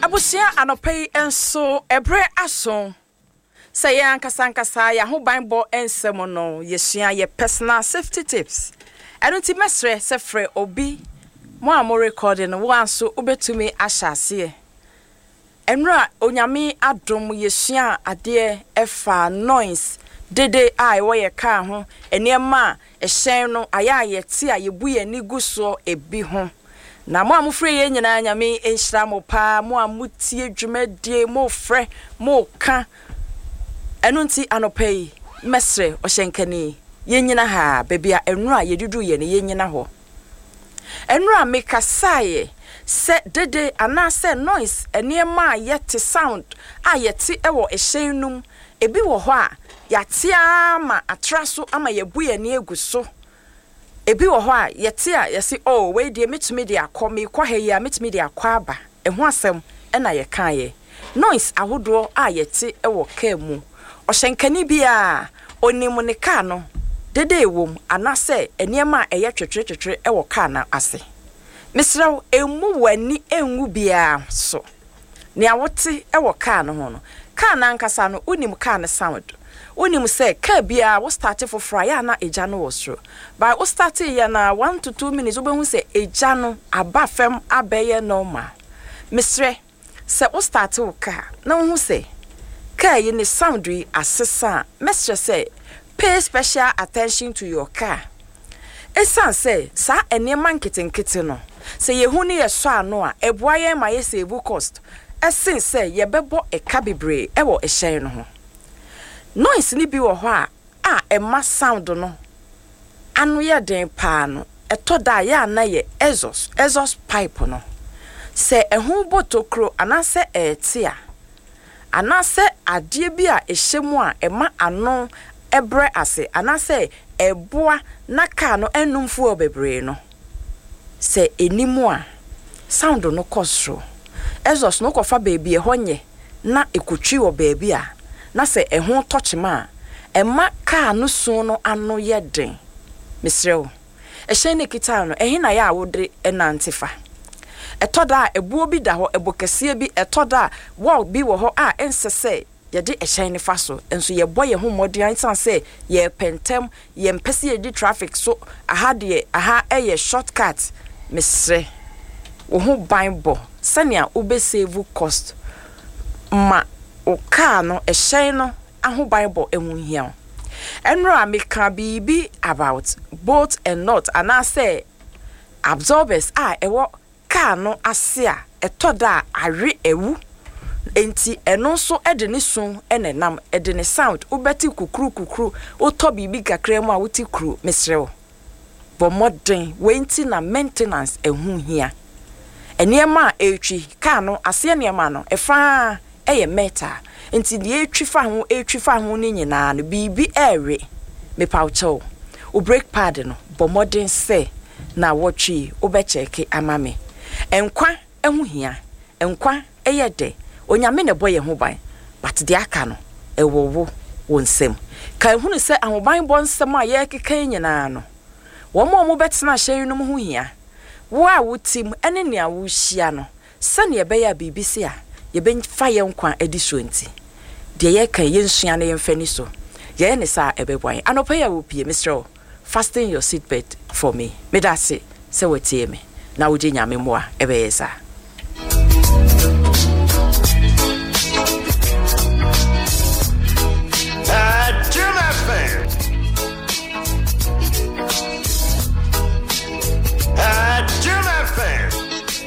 Abusia anopei enso ebre aso. Say yan kasankasa ya ho banbo ensemo no yesua ye personal safety tips. Enunti mesre se frɛ obi mo am recording wo anso obetumi ahyase. Enra onyame adom yesua ade efa noise dede ai wo ye ka ho eniema ehyen no aya ye ti a yebu ye ni guso ebi ho. Na mo amfre ye nyina nyame enhyira mo pa mo amutie dwumadie mo frɛ mo ka enunti anopei mesre ohyenkani ye nyina ha bebia enura yedudu ye ne ye nyina ho enura mekasaye se dede anase noise eniema yete sound a yete ewo ehyenum ebi wo ho a yate ama atraso ama yebu ye ne eguso ebi wo ho a yete a yesi oh we de metumi de akomi kwa he ya metumi de akwa aba eho asem na ye kan ye noise ahodo a yete ewo ka mu ohyenkani bia onimu ne ka no dede ewom anase eniema eye twetwetwe ewo ka na ase misraw emu wani enwu bia so ne awote ewo ka no ho no ka na nkasa no unim ka ne sound unim se ka bia wo start for fry na eja no wosro by wo start ya na 1 to 2 minutes obehu se eja no aba fem abeye normal misre se wo start wo ka na wo hu se ka yi ne sound yi asesa misre se pay special attention to your car esan se sa enema nkitenkite no se yehu ne yeso ano a eboa ye ma ye save cost esen se ye bebo eka bebre ewo ehyen no ho noise ni bi wo ho a ema sound no anu ye den pa no etoda ya na ye exhaust pipe no se ehu botokro anase etia anase adie bi a ehyemu a ema ano ebre ase anase eboa na ka no enumfu obebre no se enimu a sound no kosro exhaust no kofa baby ehonye na ekotwi wo baby a na se ehun touchma ema ka no so no ano ye den misrew ehyen ne kita no ehina ya awode enantefa etoda ebuo bi da ho ebokese bi etoda wall bi wo ho a ensese ye de ehyen ne fa so enso ye boye ho modern san se ye pentem ye mpese ye di traffic so aha de aha eye shortcut misre wo ho banbo sania obe save cost ma o car no ehyen no aho banbo ehunhia enro ameka bibi about bolt and nut ana say absorbers ewo car no ase a etoda are ewu enti eno so ede ne sun enenam ede ne sound ubeti kukuru uto bibi kakra mu a wuti kru misrew bo modern wenti na maintenance ehunhia eniema etwi car no ase eniema no efa eye meta enti de etwi fa ho ni nyina no bibi ere me paucho o brake pad no bo modern say na wotwi obecheke amame enkwa ehuhia enkwa eye de onyame ne boye ho ban but de aka no ewowo wonsem kan hunu se ahoban bonsem a ye keka nyina no wo mo betena hyeyu no ho hia wo a wotim ene ne a wo hia no sane ye be ya bibisi a ye be fa ye nkwa ediso nti de ye kan ye nsua na ye mfani so ye ne sa ebeboan anopa ya wo pie Mr. Fasten your seatbelt for me medase se wotie me na wo je nyame moa ebeyesa